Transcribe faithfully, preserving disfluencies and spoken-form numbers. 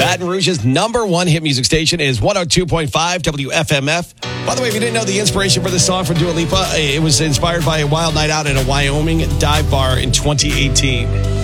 Baton Rouge's number one hit music station is one oh two point five W F M F. By the way, if you didn't know, the inspiration for this song from Dua Lipa, it was inspired by a wild night out at a Wyoming dive bar in twenty eighteen.